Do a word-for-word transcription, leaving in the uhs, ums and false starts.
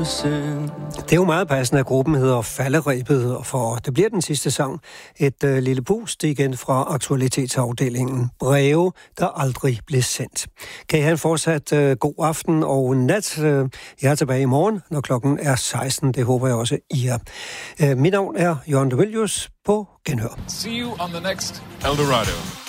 send. Det er jo meget passende, at gruppen hedder Falderebet, for det bliver den sidste sang. Et øh, lille pust igen fra aktualitetsafdelingen. Breve, der aldrig blev sendt. Kan I have en fortsat øh, god aften og nat. Øh, jeg er tilbage i morgen, når klokken er seksten. Det håber jeg også, I er. Øh, mit navn er Jørgen de Villius. På genhør. See you on the next Eldorado.